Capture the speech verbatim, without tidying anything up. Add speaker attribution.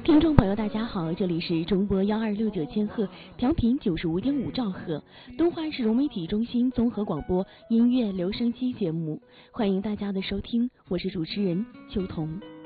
Speaker 1: 听众朋友，大家好，这里是中波幺二六九千赫，调频九十五点五兆赫，东华市融媒体中心综合广播音乐留声机节目，欢迎大家的收听，我是主持人秋彤。